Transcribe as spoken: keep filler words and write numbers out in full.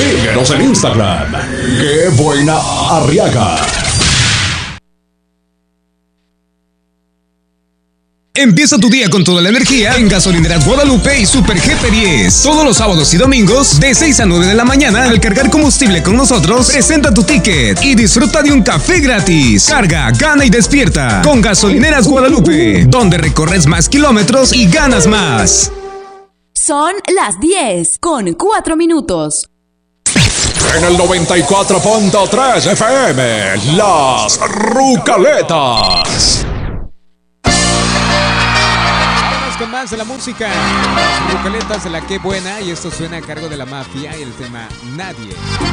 Síguenos en Instagram. ¡Qué buena Arriaga! Empieza tu día con toda la energía en Gasolineras Guadalupe y Super G P diez. Todos los sábados y domingos, de seis a nueve de la mañana, al cargar combustible con nosotros, presenta tu ticket y disfruta de un café gratis. Carga, gana y despierta con Gasolineras Guadalupe, donde recorres más kilómetros y ganas más. Son las diez con cuatro minutos. En el noventa y cuatro punto tres F M, Las Rucaletas. Con más de la música, las Rucaletas de la Qué Buena, y esto suena a cargo de La Mafia y el tema Nadie.